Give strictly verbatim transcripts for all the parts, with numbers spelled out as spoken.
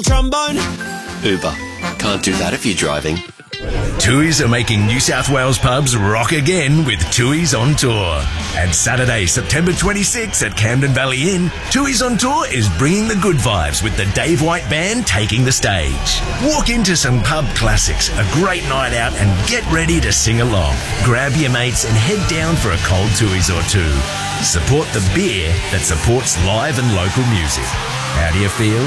trombone? Uber. Can't do that if you're driving. Tooheys are making New South Wales pubs rock again with Tooheys on Tour. And Saturday, September twenty-sixth at Camden Valley Inn, Tooheys on Tour is bringing the good vibes with the Dave White Band taking the stage. Walk into some pub classics, a great night out, and get ready to sing along. Grab your mates and head down for a cold Tooheys or two. Support the beer that supports live and local music. How do you feel?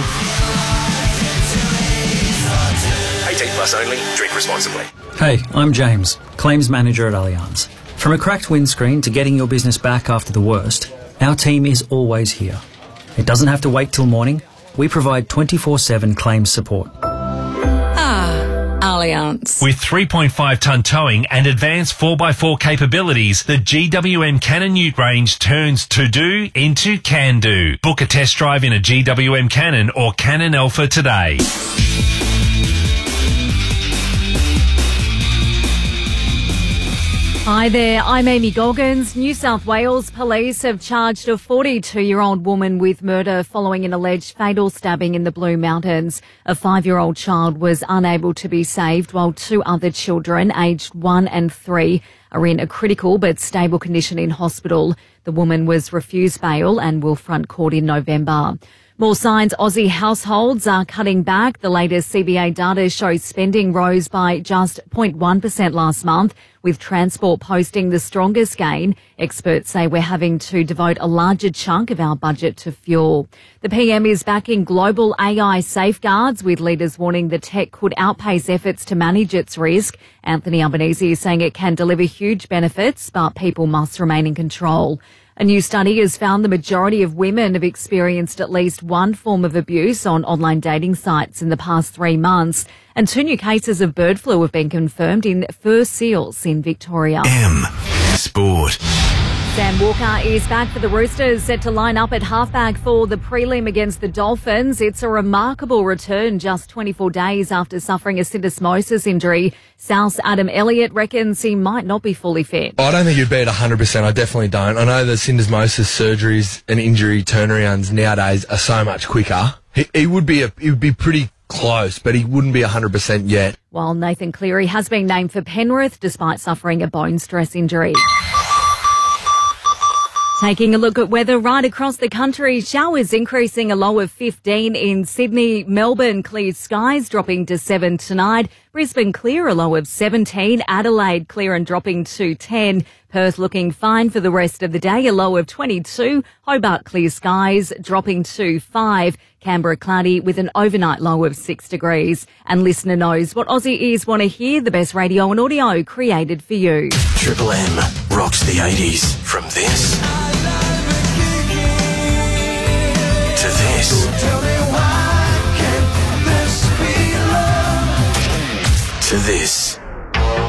eighteen plus only. Drink responsibly. Hey, I'm James, Claims Manager at Allianz. From a cracked windscreen to getting your business back after the worst, our team is always here. It doesn't have to wait till morning. We provide twenty-four seven claims support. Ah, Allianz. With three point five tonne towing and advanced four by four capabilities, the G W M Cannon Ute range turns to-do into can-do. Book a test drive in a G W M Cannon or Cannon Alpha today. Hi there, I'm Amy Goggins. New South Wales police have charged a forty-two-year-old woman with murder following an alleged fatal stabbing in the Blue Mountains. A five-year-old child was unable to be saved, while two other children, aged one and three, are in a critical but stable condition in hospital. The woman was refused bail and will front court in November. More signs Aussie households are cutting back. The latest C B A data shows spending rose by just zero point one percent last month, with transport posting the strongest gain. Experts say we're having to devote a larger chunk of our budget to fuel. The P M is backing global A I safeguards, with leaders warning the tech could outpace efforts to manage its risk. Anthony Albanese is saying it can deliver huge benefits, but people must remain in control. A new study has found the majority of women have experienced at least one form of abuse on online dating sites in the past three months. And two new cases of bird flu have been confirmed in fur seals in Victoria. M Sport. Sam Walker is back for the Roosters, set to line up at halfback for the prelim against the Dolphins. It's a remarkable return just twenty-four days after suffering a syndesmosis injury. South's Adam Elliott reckons he might not be fully fit. I don't think you'd be at one hundred percent. I definitely don't. I know the syndesmosis surgeries and injury turnarounds nowadays are so much quicker. He, he would be a, he would be pretty close, but he wouldn't be one hundred percent yet. While Nathan Cleary has been named for Penrith despite suffering a bone stress injury. Taking a look at weather right across the country, showers increasing a low of fifteen in Sydney. Melbourne, clear skies dropping to seven tonight. Brisbane clear, a low of seventeen. Adelaide clear and dropping to ten. Perth looking fine for the rest of the day, a low of twenty-two. Hobart clear skies dropping to five. Canberra cloudy with an overnight low of six degrees. And listener knows what Aussie ears want to hear, the best radio and audio created for you. Triple M rocks the eighties from this to this. To this.